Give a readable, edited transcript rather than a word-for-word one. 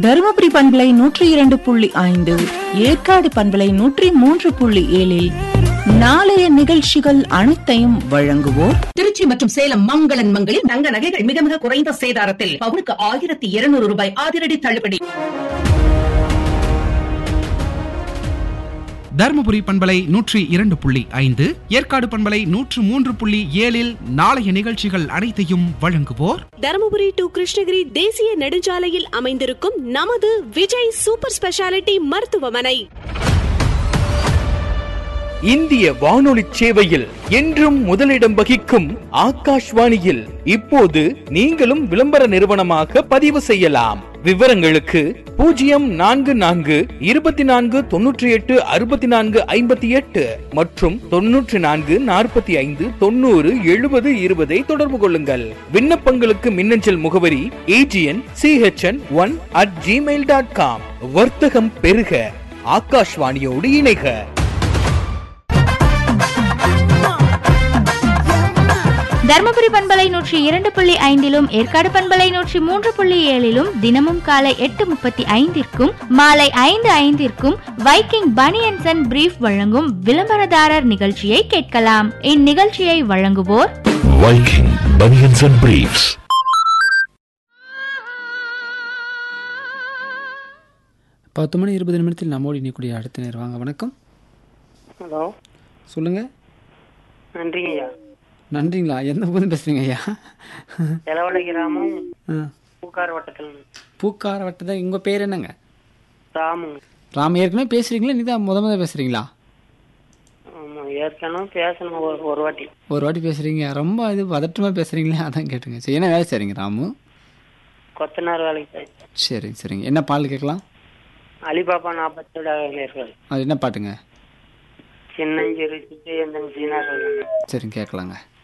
தருமபுரி பண்பலை 102.5, ஏற்காடு பண்பலை 103.7 நாளைய நிகழ்ச்சிகள் அனைத்தையும் வழங்குவோர் திருச்சி மற்றும் சேலம் மங்களன் மங்களில் தங்க நகைகள் மிக மிக குறைந்த சேதாரத்தில் பவுனுக்கு 1200 ரூபாய் அதிரடி தள்ளுபடி. தருமபுரி பண்பலை 102.5, ஏற்காடு பண்பலை 103.7 நாளைய நிகழ்ச்சிகள் அனைத்தையும் வழங்குவோர் தருமபுரி டு கிருஷ்ணகிரி தேசிய நெடுஞ்சாலையில் அமைந்திருக்கும் நமது விஜய் சூப்பர் ஸ்பெஷாலிட்டி மருத்துவமனை. இந்திய வானொலி சேவையில் என்றும் முதலிடம் வகிக்கும் ஆகாஷ்வாணியில் இப்போது நீங்களும் விளம்பர நிறுவனமாக பதிவு செய்யலாம். விவரங்களுக்கு 0424286458 மற்றும் 9445907020 தொடர்பு கொள்ளுங்கள். விண்ணப்பங்களுக்கு மின்னஞ்சல் முகவரி agn.chn1@gmail.com. வர்த்தகம் பெருக, ஆகாஷ்வாணியோடு இணைக. தர்மபுரி பண்பலை 102.5 ஏற்காடு பண்பலை 103.7 தினமும் காலை 8:35 மாலை 5:05 வைக்கிங் பனியன்ஸ் அண்ட் பிரீஃப் வழங்கும் விளம்பரதாரர் நிகழ்ச்சியை கேட்கலாம். இந்நிகழ்ச்சியை வழங்குவோர் வைக்கிங் பனியன்ஸ் அண்ட் பிரீஃப்ஸ். 10:20 நம்மோடு இணைக்கூடிய அடுத்த நேரம். வாங்க, வணக்கம். ஹலோ, சொல்லுங்க. நன்றிங்க ஐயா. நன்றிங்களா? எந்த ஊர்ல பேசுறீங்க ஐயா? எலவடை கிராமம், பூக்கார வட்டத்தில். பூக்கார வட்டத்தில். உங்க பேர் என்னங்க? ராமுங்க. ராம், ஏற்கனவே பேசுறீங்களா? நீ தான் முத பேசுறீங்களா? ஆமாம், ஏற்கனவே பேசணும் ஒரு வாட்டி. ஒரு வாட்டி பேசுறீங்க. ரொம்ப இது பதட்டமா பேசுறீங்களே, அதான் கேட்டுங்க. சரி, என்ன வேலை செய்றீங்க ராமு? கொத்தனார் வேலைக்கு. சரிங்க. என்ன பாடல் கேட்கலாம்? அலிபாபா 47 அது என்ன பாட்டுங்க? சின்னஞ்சிறு சிட்டு எந்த சீனா சொல்லுங்க. சரிங்க, கேட்கலாங்க.